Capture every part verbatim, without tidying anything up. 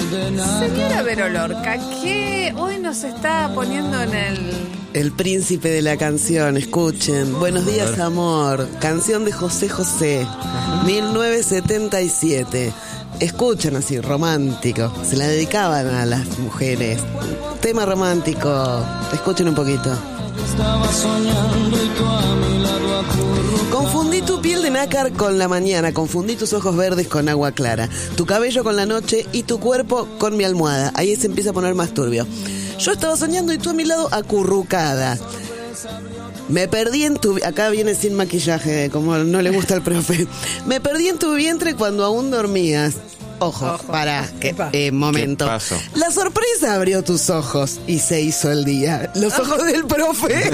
Señora Vero Lorca, ¿qué hoy nos está poniendo en el... El príncipe de la canción, escuchen. Buenos días, amor. Canción de José José, mil novecientos setenta y siete. Escuchen así, romántico. Se la dedicaban a las mujeres. Tema romántico. Escuchen un poquito. Estaba soñando y tú a mi lado acurrucado. Confundí tu piel de nácar con la mañana, confundí tus ojos verdes con agua clara, tu cabello con la noche y tu cuerpo con mi almohada. Ahí se empieza a poner más turbio. Yo estaba soñando y tú a mi lado acurrucada. Me perdí en tu... Acá viene sin maquillaje, como no le gusta al profe. Me perdí en tu vientre cuando aún dormías. Ojo, Ojo. para, que, eh, momento. La sorpresa abrió tus ojos y se hizo el día. Los ojos del profe.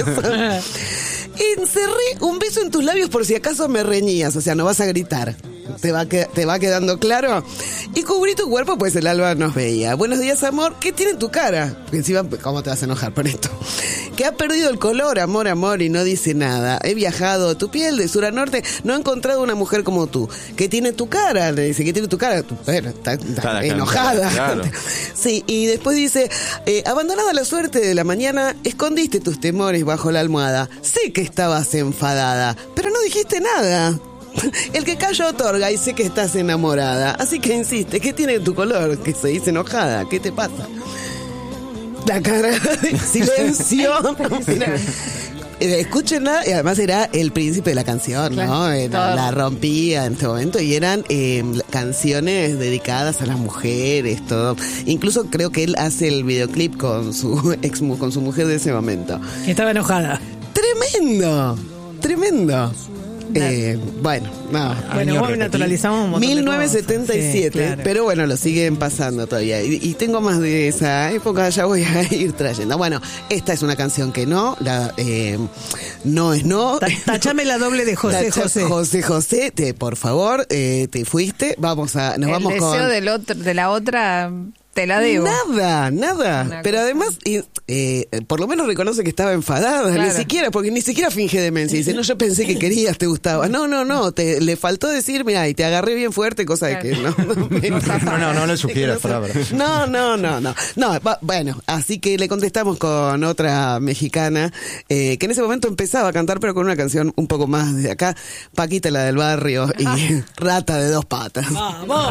Encerré un beso en tus labios por si acaso me reñías, o sea, no vas a gritar. ¿Te va, que, ¿Te va quedando claro? Y cubrí tu cuerpo, pues el alba nos veía. Buenos días, amor. ¿Qué tiene en tu cara? Encima, ¿cómo te vas a enojar por esto? Que ha perdido el color, amor, amor, y no dice nada. He viajado tu piel de sur a norte, no he encontrado una mujer como tú. ¿Qué tiene tu cara? Le dice, ¿qué tiene tu cara? Bueno, está, está enojada. Claro. Sí, y después dice, eh, abandonada la suerte de la mañana, escondiste tus temores bajo la almohada. Sé que estabas enfadada, pero no dijiste nada. El que calla otorga y sé que estás enamorada. Así que insiste, ¿qué tiene tu color? Que se dice enojada, ¿qué te pasa? La cara de silencio. Escúchenla, y además era el príncipe de la canción, ¿no? Era, la rompía en este momento y eran eh, canciones dedicadas a las mujeres, todo. Incluso creo que él hace el videoclip con su ex, con su mujer de ese momento. Que estaba enojada. Tremendo, tremendo. Eh, bueno, no. Bueno, hoy naturalizamos un montón mil novecientos setenta y siete, sí, claro. Pero bueno, lo siguen pasando todavía. Y, y tengo más de esa época, ya voy a ir trayendo. Bueno, esta es una canción que no, la, eh, no es no. Tachame la doble de José Tacha, José. José José, te, por favor, eh, te fuiste. Vamos a, nos El vamos deseo con. del otro, de la otra. Te la debo. Nada, nada. Una Pero cosa. además, y, eh, por lo menos reconoce que estaba enfadada. Claro. Ni siquiera, porque ni siquiera finge demencia. Dice, no, yo pensé que querías, te gustaba. No, no, no. Te, le faltó decir, mira, y te agarré bien fuerte, cosa de que no. No, me- No, no, no le sugieras palabras. No, no, no, no. No, va- bueno, así que le contestamos con otra mexicana, eh, que en ese momento empezaba a cantar, pero con una canción un poco más de acá. Paquita, la del barrio, y Rata de dos patas. ¡Vamos!